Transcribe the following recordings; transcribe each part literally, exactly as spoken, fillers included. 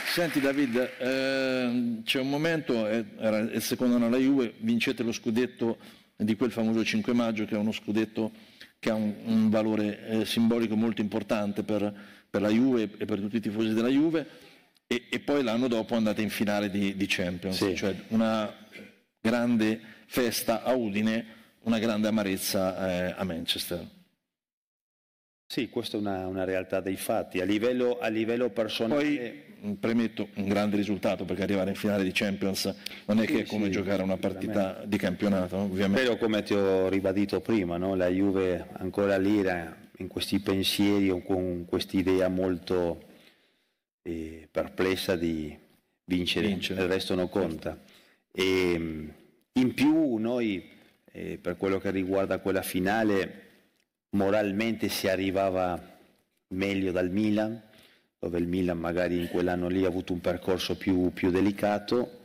Senti David, eh, c'è un momento, eh, era il secondo anno alla Juve, vincete lo scudetto di quel famoso cinque maggio, che è uno scudetto che ha un, un valore eh, simbolico molto importante per, per la Juve e per tutti i tifosi della Juve, e, e poi l'anno dopo andate in finale di, di Champions, sì. Cioè una grande festa a Udine, una grande amarezza eh, a Manchester. Sì, questa è una, una realtà dei fatti. A livello, a livello personale... Poi, premetto, un grande risultato, perché arrivare in finale di Champions non è sì, che è come sì, giocare una partita di campionato, ovviamente. Però, come ti ho ribadito prima, no? La Juve ancora lì era in questi pensieri o con quest'idea molto eh, perplessa di vincere, vincere, il resto non conta. E, in più noi, eh, per quello che riguarda quella finale, moralmente si arrivava meglio dal Milan, dove il Milan magari in quell'anno lì ha avuto un percorso più, più delicato,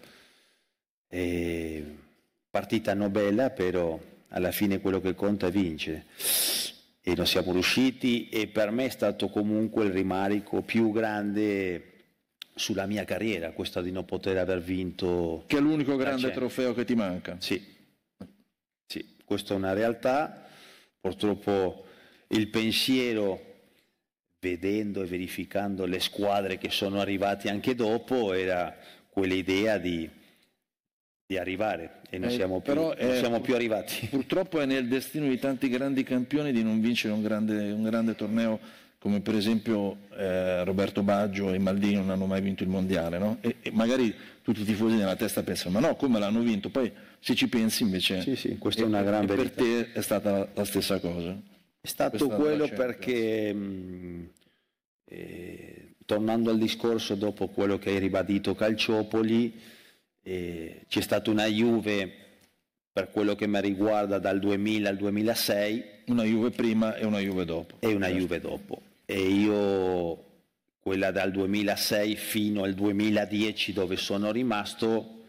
e partita non bella, però alla fine quello che conta è vincere, e non siamo riusciti, e per me è stato comunque il rimarico più grande sulla mia carriera, questo di non poter aver vinto. Che è l'unico grande trofeo che ti manca. Sì, sì, questa è una realtà. Purtroppo il pensiero, vedendo e verificando le squadre che sono arrivate anche dopo, era quell'idea di, di arrivare, e non, eh, siamo, più, non è, siamo più arrivati. Purtroppo è nel destino di tanti grandi campioni di non vincere un grande, un grande torneo, come per esempio eh, Roberto Baggio e Maldini non hanno mai vinto il mondiale, no? E, e magari tutti i tifosi nella testa pensano, ma no, come l'hanno vinto? Poi se ci pensi invece, sì, sì, questa è una gran per verità. te è stata la stessa cosa. È stato quello perché, mh, eh, tornando al discorso dopo quello che hai ribadito Calciopoli, eh, c'è stata una Juve, per quello che mi riguarda, dal duemila al duemilasei. Una Juve prima e una Juve dopo. E una Juve dopo. E io, quella dal duemilasei fino al duemiladieci, dove sono rimasto,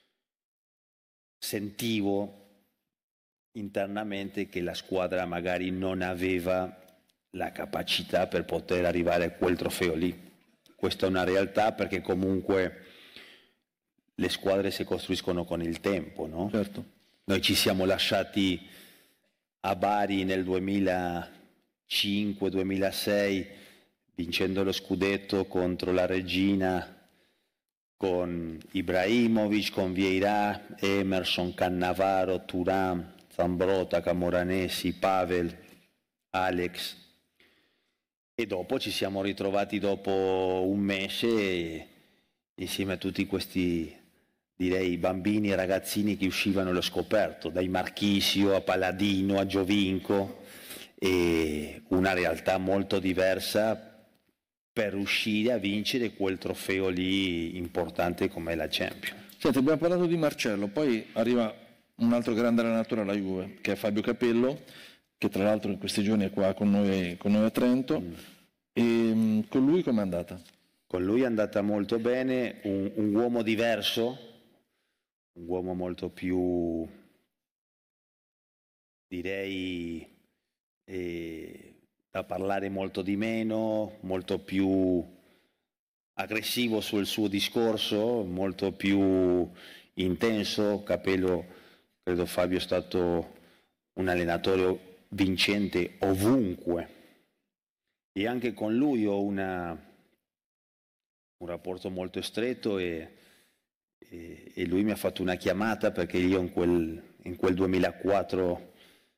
sentivo internamente che la squadra magari non aveva la capacità per poter arrivare a quel trofeo lì. Questa è una realtà, perché comunque le squadre si costruiscono con il tempo, no? Certo. Noi ci siamo lasciati a Bari nel duemilacinque duemilasei, vincendo lo scudetto contro la Regina, con Ibrahimovic, con Vieira, Emerson, Cannavaro, Thuram, Zambrotta, Camoranesi, Pavel, Alex, e dopo ci siamo ritrovati dopo un mese insieme a tutti questi, direi, bambini e ragazzini che uscivano allo scoperto, dai Marchisio a Paladino a Giovinco, e una realtà molto diversa per riuscire a vincere quel trofeo lì importante come la Champions. Senti, abbiamo parlato di Marcello, poi arriva un altro grande allenatore alla Juve, che è Fabio Capello, che tra l'altro in questi giorni è qua con noi, con noi a Trento. Mm. E con lui com'è andata? Con lui è andata molto bene, un, un uomo diverso, un uomo molto più, direi, eh, da parlare molto di meno, molto più aggressivo sul suo discorso, molto più intenso. Capello, credo Fabio è stato un allenatore vincente ovunque, e anche con lui ho una, un rapporto molto stretto, e, e, e lui mi ha fatto una chiamata perché io in quel, in quel duemilaquattro